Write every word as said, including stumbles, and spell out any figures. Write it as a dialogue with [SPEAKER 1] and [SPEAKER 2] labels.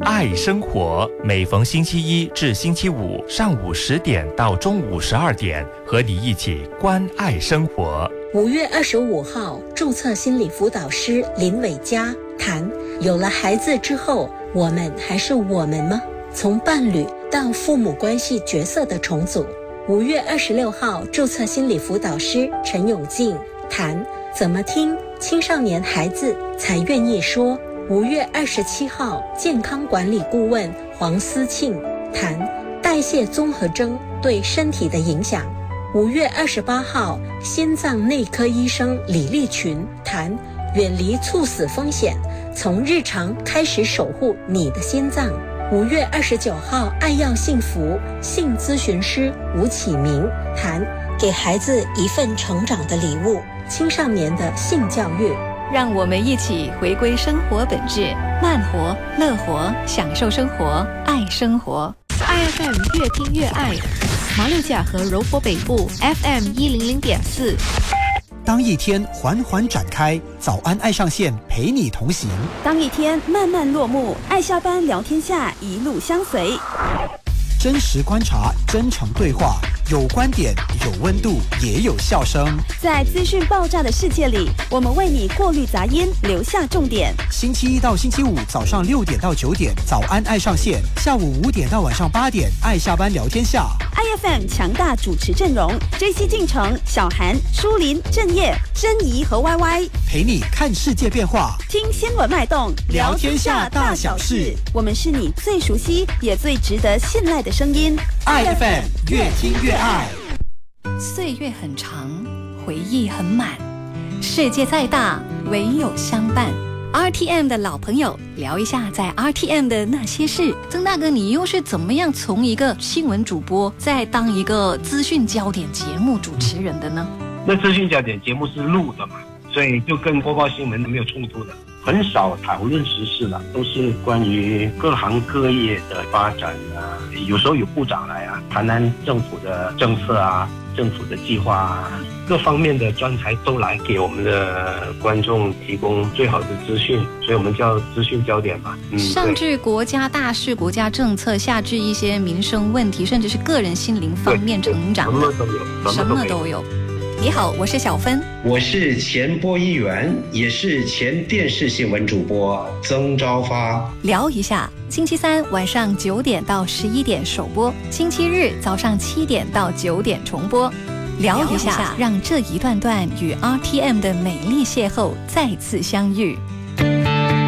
[SPEAKER 1] 爱生活，每逢星期一至星期五上午十点到中午十二点，和你一起关爱生活。
[SPEAKER 2] 五月二十五号，注册心理辅导师林伟嘉谈：有了孩子之后，我们还是我们吗？从伴侣到父母关系角色的重组。五月二十六号，注册心理辅导师陈永进谈：怎么听青少年孩子才愿意说。五月二十七号，健康管理顾问黄思庆谈代谢综合征对身体的影响。五月二十八号，心脏内科医生李立群谈远离猝死风险，从日常开始守护你的心脏。五月二十九号，爱要幸福性咨询师吴启明谈给孩子一份成长的礼物，青少年的性教育。
[SPEAKER 3] 让我们一起回归生活本质，慢活、乐活，享受生活，爱生活。I F M 越听越爱，马六甲和柔佛北部 F M 一零零点四。
[SPEAKER 4] 当一天缓缓展开，早安爱上线陪你同行；
[SPEAKER 5] 当一天慢慢落幕，爱下班聊天下一路相随。
[SPEAKER 4] 真实观察，真诚对话，有观点，有温度，也有笑声。
[SPEAKER 5] 在资讯爆炸的世界里，我们为你过滤杂音，留下重点。
[SPEAKER 4] 星期一到星期五早上六点到九点，早安爱上线；下午五点到晚上八点，爱下班聊天下。
[SPEAKER 5] I F M 强大主持阵容：J C 进城、小韩、舒林、郑业、珍怡和 Y Y，
[SPEAKER 4] 陪你看世界变化，
[SPEAKER 5] 听新闻脉动，
[SPEAKER 4] 聊天下大小事。
[SPEAKER 5] 我们是你最熟悉也最值得信赖的声音。
[SPEAKER 4] I F M 越听越爱。
[SPEAKER 3] 岁月很长，回忆很满，世界再大，唯有相伴。R T M 的老朋友，聊一下在 R T M 的那些事。曾大哥，你又是怎么样从一个新闻主播，再当一个资讯焦点节目主持人的呢？
[SPEAKER 6] 那资讯焦点节目是录的嘛，所以就跟播报新闻没有冲突的，很少讨论时事了，都是关于各行各业的发展啊。有时候有部长来啊，谈谈政府的政策啊，政府的计划啊，各方面的专才都来给我们的观众提供最好的资讯，所以我们叫资讯焦点嘛。
[SPEAKER 3] 嗯、上至国家大事、国家政策，下至一些民生问题，甚至是个人心灵方面成长的，
[SPEAKER 6] 什么都有，
[SPEAKER 3] 什么都有。你好，我是小芬，
[SPEAKER 7] 我是前播音员，也是前电视新闻主播曾昭发。
[SPEAKER 3] 聊一下，星期三晚上九点到十一点首播，星期日早上七点到九点重播。聊一下，让这一段段与 R T M 的美丽邂逅再次相遇。